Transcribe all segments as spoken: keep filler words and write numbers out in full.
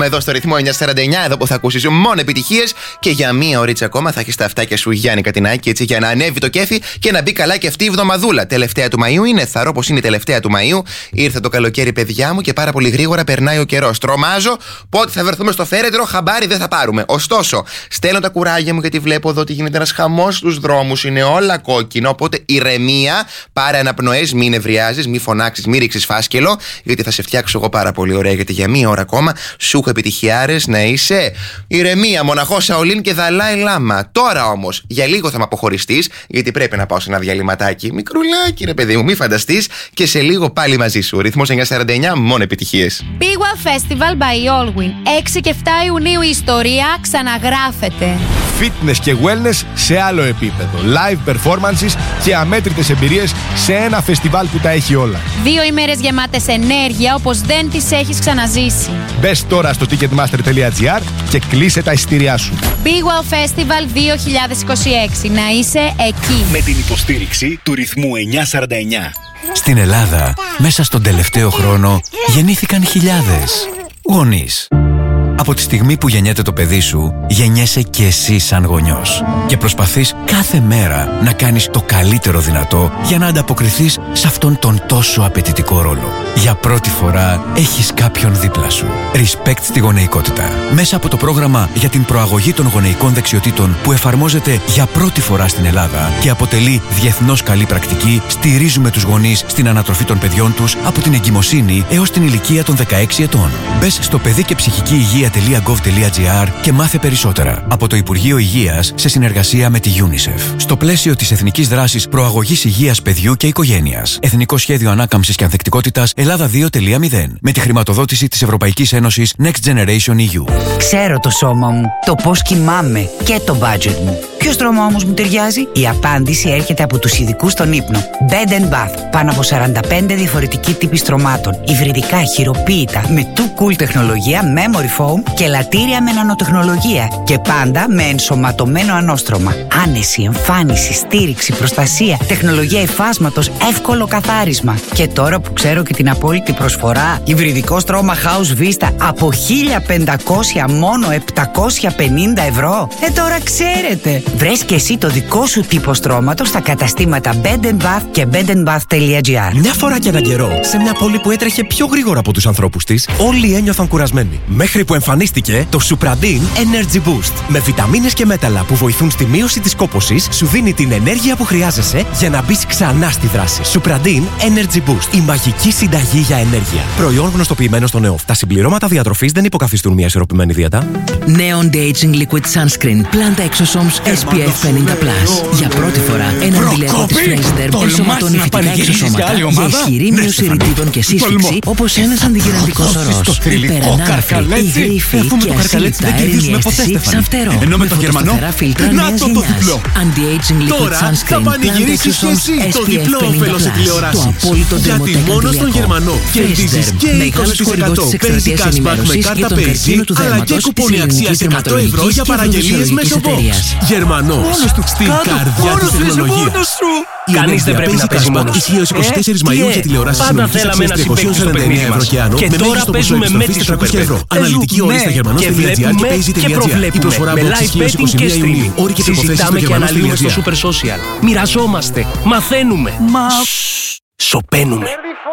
ακόμα εδώ στο ρυθμό εννιακόσια σαράντα εννιά, εδώ που θα ακούσεις μόνο επιτυχίες και για μία ωρίτσα ακόμα θα έχεις τα αυτάκια σου Γιάννη Κατινάκη, έτσι για να ανέβει το κέφι και να μπει καλά και αυτή η εβδομαδούλα. Τελευταία του Μαΐου είναι, θαρώ πως είναι η τελευταία του Μαΐου. Ήρθε το καλοκαίρι, παιδιά μου, και πάρα πολύ γρήγορα περνάει ο καιρός. Τρομάζω πότε θα βρεθούμε στο φέρετρο, χαμπάρι δεν θα πάρουμε. Ωστόσο, στέλνω τα κουράγια μου γιατί βλέπω εδώ ότι γίνεται ένας χαμός στους δρόμους, είναι όλα κόκκινο. Οπότε ηρεμία, πάρε αναπνοές, μην νευριάζεις, μην φωνάξεις, μην ρίξεις φάσκελο, γιατί θα σε φτιάξω εγώ πάρα πολύ ωραία. Γιατί για μία ώρα ακόμα σου έχω επιτυχιάρες να είσαι. Ηρεμία, μοναχό Σαολίν και Δαλάι Λάμα. Τώρα όμως, για λίγο θα με αποχωριστείς, γιατί πρέπει να πάω σε ένα διαλυματάκι. Μικρουλάκι, ρε παιδί μου, μη φανταστείς, και σε λίγο πάλι μαζί σου. Ρυθμός εννιακόσια σαράντα εννιά, μόνο επιτυχίες. Big Festival by Allwyn. έξι και εφτά Ιουνίου η ιστορία ξαναγράφεται. Fitness και wellness σε άλλο επίπεδο. Live performances και αμέτρητες εμπειρίες σε ένα φεστιβάλ που τα έχει όλα. Δύο ημέρες γεμάτες ενέργεια όπως δεν τις έχεις ξαναζήσει. Μπες τώρα στο ticketmaster τελεία gr και κλείσε τα εισιτήριά σου. Big Wow Festival δύο χιλιάδες είκοσι έξι. Να είσαι εκεί. Με την υποστήριξη του ρυθμού εννιακόσια σαράντα εννιά. Στην Ελλάδα, μέσα στον τελευταίο χρόνο, γεννήθηκαν χιλιάδες γονείς. Από τη στιγμή που γεννιέται το παιδί σου, γεννιέσαι και εσύ σαν γονιός. Και προσπαθείς κάθε μέρα να κάνεις το καλύτερο δυνατό για να ανταποκριθείς σε αυτόν τον τόσο απαιτητικό ρόλο. Για πρώτη φορά έχεις κάποιον δίπλα σου. Respect στη γονεϊκότητα. Μέσα από το πρόγραμμα για την προαγωγή των γονεϊκών δεξιοτήτων που εφαρμόζεται για πρώτη φορά στην Ελλάδα και αποτελεί διεθνώς καλή πρακτική, στηρίζουμε τους γονείς στην ανατροφή των παιδιών τους από την εγκυμοσύνη έως την ηλικία των δεκαέξι ετών. Μπες στο παιδί και ψυχική υγεία .gov.gr και μάθε περισσότερα. Από το Υπουργείο Υγείας σε συνεργασία με τη UNICEF. Στο πλαίσιο της Εθνικής Δράσης Προαγωγής Υγείας Παιδιού και Οικογένειας. Εθνικό Σχέδιο Ανάκαμψης και Ανθεκτικότητας Ελλάδα δύο τελεία μηδέν. Με τη χρηματοδότηση της Ευρωπαϊκής Ένωσης Next Generation ι γιου. Ξέρω το σώμα μου, το πώς κοιμάμαι και το budget μου. Ποιο στρώμα όμως μου ταιριάζει? Η απάντηση έρχεται από τους ειδικούς στον ύπνο. Bed and Bath. Πάνω από σαράντα πέντε διαφορετικοί τύποι στρωμάτων. Υβριδικά, χειροποίητα, με too cool τεχνολογία, memory foam και λατήρια με νανοτεχνολογία. Και πάντα με ενσωματωμένο ανώστρωμα. Άνεση, εμφάνιση, στήριξη, προστασία, τεχνολογία υφάσματος, εύκολο καθάρισμα. Και τώρα που ξέρω και την απόλυτη προσφορά, υβριδικό στρώμα House Vista από χίλια πεντακόσια μόνο επτακόσια πενήντα ευρώ. Ε, τώρα ξέρετε. Βρες και εσύ το δικό σου τύπο στρώματος στα καταστήματα Bed and Bath και bed and bath τελεία gr. Μια φορά και έναν καιρό, σε μια πόλη που έτρεχε πιο γρήγορα από τους ανθρώπους της, όλοι ένιωθαν κουρασμένοι. Μέχρι που εμφανίστηκε το Supradin Energy Boost. Με βιταμίνες και μέταλλα που βοηθούν στη μείωση της κόπωσης, σου δίνει την ενέργεια που χρειάζεσαι για να μπεις ξανά στη δράση. Supradin Energy Boost. Η μαγική συνταγή για ενέργεια. Προϊόν γνωστοποιημένο στο νέο. Τα συμπληρώματα διατροφής δεν υποκαθιστούν μια ισορροπημένη δίαιτα. Neon Aging Liquid Sunscreen Plant Exosomes ες πι εφ πενήντα πλας. Για πρώτη φορά, ένα αντιλιακό της Fraser ενσωματώνει φυτικά εξωσώματα για ισχυρή μείωση ρητίδων και σύσφυξη, όπως ένας αντιγυραντικός ορός. Υπερανάρφη, υγρή υφή και ασύλληπτα αέρινη αίσθηση σαν φτερό. Ενώ με τον Γερμανό, να το το διπλό. Anti-Aging Liquid Sunscreen Plant Exosomes ες πι εφ πενήντα πλας. Το απόλυτο δερμοτεκτηλιακό. Fraser, μεγάλος χορηγός της εκστρατείας ενημέρωσης για τον καρκίνο του δέρματος της ελληνικής τερματολογικής και οδοντοσιολογικής εταιρείας. Γερμανό. Στην καρδιά της τεχνολογίας. Κανείς δεν πρέπει να παίζει μόνος. Ισχύει ως είκοσι τέσσερις Μαΐου για τηλεοράση πάντα θέλαμε να συμπαίξει στο παιχνίδι μας. Και τώρα παίζουμε με τη Superbet. Αναλυτική όρη στα Γερμανό και βλέπουμε και προβλέπουμε. Με live betting και streaming. Συζητάμε και αναλύουμε στο Super Social. Μοιραζόμαστε. Μαθαίνουμε. Μα... Σοπαίνουμε.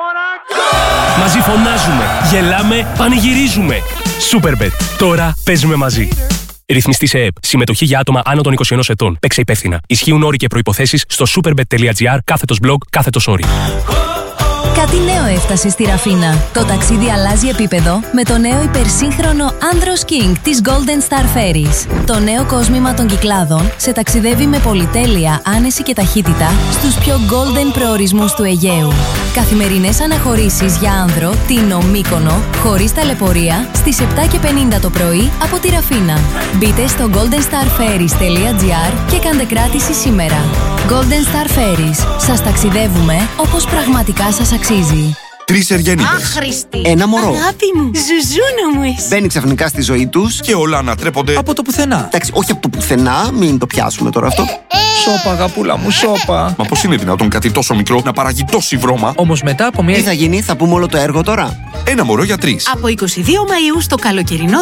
Μαζί φωνάζουμε. Γελάμε. Πανηγυρίζουμε. Superbet. Τώρα παίζουμε μαζί. Ρυθμιστή σε ΕΕΠ. Συμμετοχή για άτομα άνω των είκοσι ενός ετών. Παίξε υπεύθυνα. Ισχύουν όροι και προϋποθέσεις στο superbet τελεία gr κάθετος blog κάθετος όροι. Κάτι νέο έφτασε στη Ραφίνα. Το ταξίδι αλλάζει επίπεδο με το νέο υπερσύγχρονο Andros King της Golden Star Ferries. Το νέο κόσμημα των Κυκλάδων σε ταξιδεύει με πολυτέλεια, άνεση και ταχύτητα στους πιο golden προορισμούς του Αιγαίου. Καθημερινές αναχωρήσεις για άνδρο, Τίνο, Μύκονο, χωρίς ταλαιπωρία, στις επτά και πενήντα το πρωί από τη Ραφίνα. Μπείτε στο golden star ferries τελεία gr και κάντε κράτηση σήμερα. Golden Star Ferries. Σας ταξιδεύουμε όπως πραγματικά σας αξίζει. Τρεις Εργενίδες. Άχρηστη. Ένα μωρό. Αγάπη μου. Ζουζούνα μου εσύ. Μπαίνει ξαφνικά στη ζωή τους και όλα ανατρέπονται από το πουθενά. Εντάξει, όχι από το πουθενά, μην το πιάσουμε τώρα αυτό. Σώπα, αγαπούλα μου, σώπα. Μα πώς είναι δυνατόν κάτι τόσο μικρό να παράγει τόση βρώμα? Όμως μετά από μια. Τι θα γίνει, θα πούμε όλο το έργο τώρα. Ένα μωρό για τρεις. Από εικοστή δεύτερη Μαΐου στο καλοκαιρινό